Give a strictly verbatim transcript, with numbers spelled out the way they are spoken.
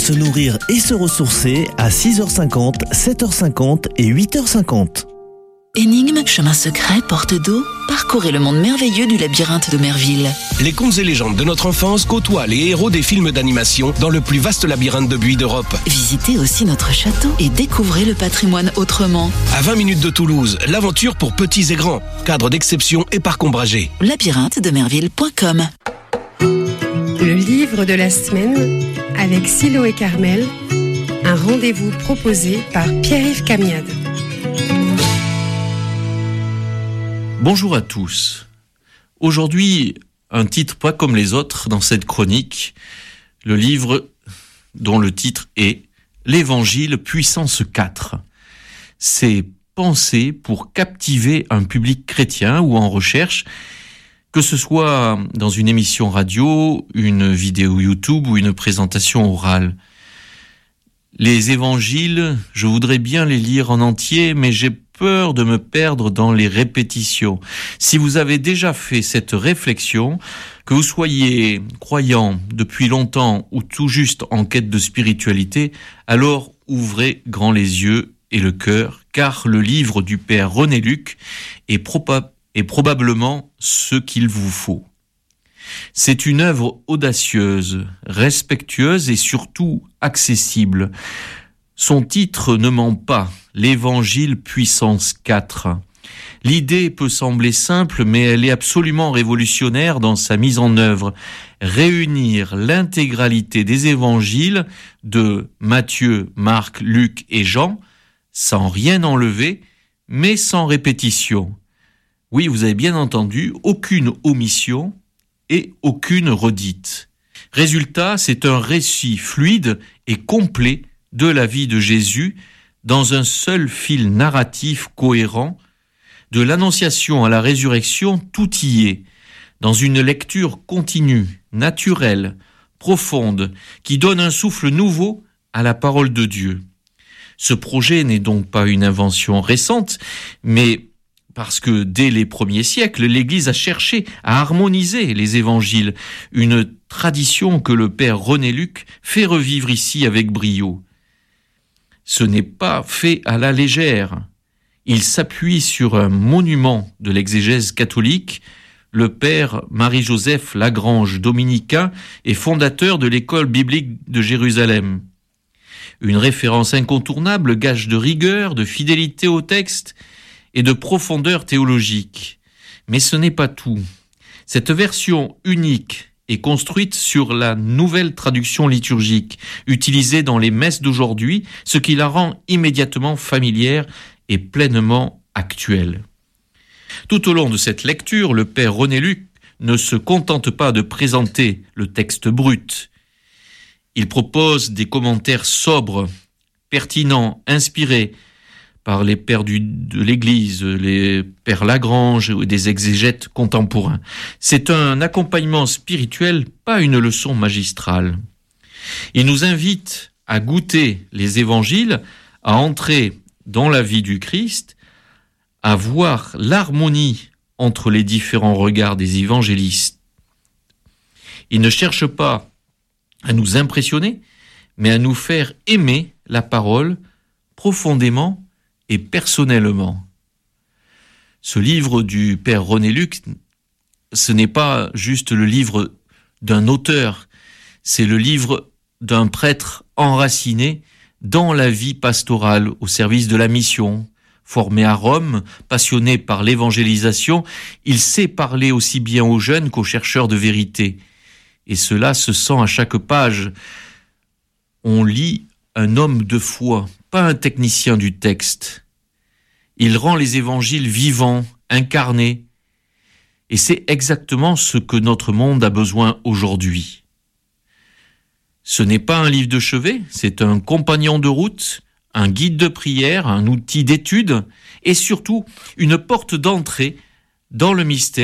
se nourrir et se ressourcer à six heures cinquante, sept heures cinquante et huit heures cinquante. Énigmes, chemin secret, porte d'eau, parcourez le monde merveilleux du labyrinthe de Merville. Les contes et légendes de notre enfance côtoient les héros des films d'animation dans le plus vaste labyrinthe de buis d'Europe. Visitez aussi notre château et découvrez le patrimoine autrement. À vingt minutes de Toulouse, l'aventure pour petits et grands. Cadre d'exception et parc ombragé. labyrinthe de merville point com. Le livre de la semaine avec Silo et Carmel, un rendez-vous proposé par Pierre-Yves Camiade. Bonjour à tous. Aujourd'hui, un titre pas comme les autres dans cette chronique, le livre dont le titre est L'Évangile puissance quatre. C'est pensé pour captiver un public chrétien ou en recherche, que ce soit dans une émission radio, une vidéo YouTube ou une présentation orale. Les évangiles, je voudrais bien les lire en entier, mais j'ai peur de me perdre dans les répétitions. Si vous avez déjà fait cette réflexion, que vous soyez croyant depuis longtemps ou tout juste en quête de spiritualité, alors ouvrez grand les yeux et le cœur, car le livre du père René Luc est, proba- est probablement ce qu'il vous faut. C'est une œuvre audacieuse, respectueuse et surtout accessible. Son titre ne ment pas, l'Évangile puissance quatre. L'idée peut sembler simple, mais elle est absolument révolutionnaire dans sa mise en œuvre. Réunir l'intégralité des évangiles de Matthieu, Marc, Luc et Jean, sans rien enlever, mais sans répétition. Oui, vous avez bien entendu, aucune omission et aucune redite. Résultat, c'est un récit fluide et complet de la vie de Jésus dans un seul fil narratif cohérent. De l'annonciation à la résurrection, tout y est, dans une lecture continue, naturelle, profonde, qui donne un souffle nouveau à la parole de Dieu. Ce projet n'est donc pas une invention récente, mais parce que dès les premiers siècles, l'Église a cherché à harmoniser les évangiles, une tradition que le père René Luc fait revivre ici avec brio. Ce n'est pas fait à la légère. Il s'appuie sur un monument de l'exégèse catholique, le père Marie-Joseph Lagrange, dominicain et fondateur de l'école biblique de Jérusalem. Une référence incontournable, gage de rigueur, de fidélité au texte et de profondeur théologique. Mais ce n'est pas tout. Cette version unique est construite sur la nouvelle traduction liturgique utilisée dans les messes d'aujourd'hui, ce qui la rend immédiatement familière et pleinement actuelle. Tout au long de cette lecture, le père René Luc ne se contente pas de présenter le texte brut. Il propose des commentaires sobres, pertinents, inspirés par les pères du, de l'Église, les pères Lagrange et des exégètes contemporains. C'est un accompagnement spirituel, pas une leçon magistrale. Il nous invite à goûter les évangiles, à entrer dans la vie du Christ, à voir l'harmonie entre les différents regards des évangélistes. Il ne cherche pas à nous impressionner, mais à nous faire aimer la parole profondément et personnellement. Ce livre du père René Luc, ce n'est pas juste le livre d'un auteur, c'est le livre d'un prêtre enraciné dans la vie pastorale au service de la mission. Formé à Rome, passionné par l'évangélisation, il sait parler aussi bien aux jeunes qu'aux chercheurs de vérité. Et cela se sent à chaque page. On lit un homme de foi, pas un technicien du texte. Il rend les évangiles vivants, incarnés. Et c'est exactement ce que notre monde a besoin aujourd'hui. Ce n'est pas un livre de chevet, c'est un compagnon de route, un guide de prière, un outil d'étude et surtout une porte d'entrée dans le mystère